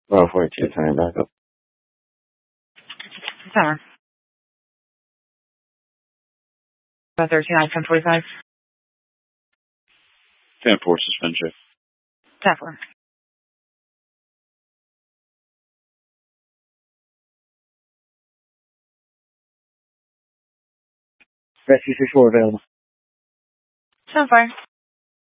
12:42, time back up. Timer. About 13, 10:45. 10-4, suspend shift. 10-4. Rescue 6-4 available. 10-4.